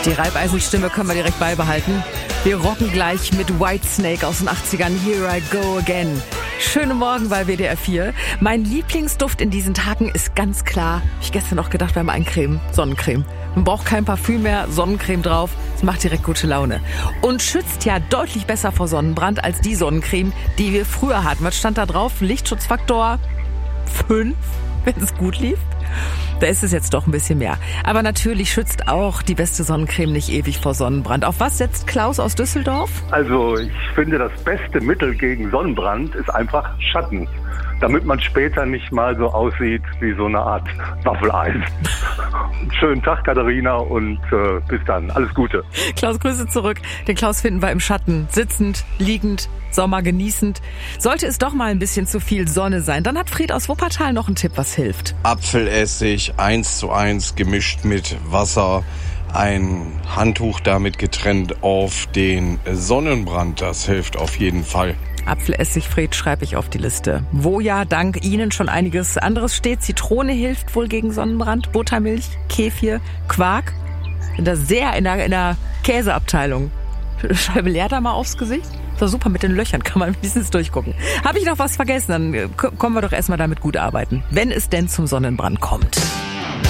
Die Reibeisenstimme können wir direkt beibehalten. Wir rocken gleich mit Whitesnake aus den 80ern. Here I go again. Schönen Morgen bei WDR 4. Mein Lieblingsduft in diesen Tagen ist ganz klar, hab ich gestern noch gedacht beim Eincremen, Sonnencreme. Man braucht kein Parfüm mehr, Sonnencreme drauf. Das macht direkt gute Laune. Und schützt ja deutlich besser vor Sonnenbrand als die Sonnencreme, die wir früher hatten. Was stand da drauf? Lichtschutzfaktor 5, wenn es gut lief. Da ist es jetzt doch ein bisschen mehr. Aber natürlich schützt auch die beste Sonnencreme nicht ewig vor Sonnenbrand. Auf was setzt Klaus aus Düsseldorf? Also ich finde, das beste Mittel gegen Sonnenbrand ist einfach Schatten. Damit man später nicht mal so aussieht wie so eine Art Waffeleisen. Schönen Tag, Katharina, und bis dann. Alles Gute. Klaus, Grüße zurück. Den Klaus finden wir im Schatten. Sitzend, liegend, Sommer genießend. Sollte es doch mal ein bisschen zu viel Sonne sein, dann hat Fred aus Wuppertal noch einen Tipp, was hilft. Apfelessig 1:1 gemischt mit Wasser. Ein Handtuch damit getrennt auf den Sonnenbrand. Das hilft auf jeden Fall. Apfelessig, Fred, schreibe ich auf die Liste. Wo ja dank Ihnen schon einiges anderes steht. Zitrone hilft wohl gegen Sonnenbrand, Buttermilch, Kefir, Quark. In der Käseabteilung. Scheibe leer da mal aufs Gesicht. So super, mit den Löchern kann man ein bisschen durchgucken. Habe ich noch was vergessen, dann kommen wir doch erstmal damit gut arbeiten. Wenn es denn zum Sonnenbrand kommt.